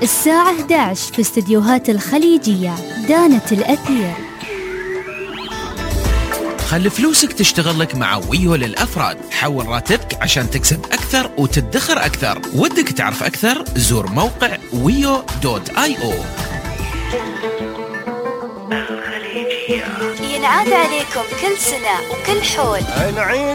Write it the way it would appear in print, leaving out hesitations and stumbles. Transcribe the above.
الساعة 11 في استديوهات الخليجية. دانت الأثير. خلي فلوسك تشتغل لك مع ويو للأفراد. حول راتبك عشان تكسب أكثر وتدخر أكثر. ودك تعرف أكثر؟ زور موقع wio.io. ينعاد عليكم كل سنة وكل حول.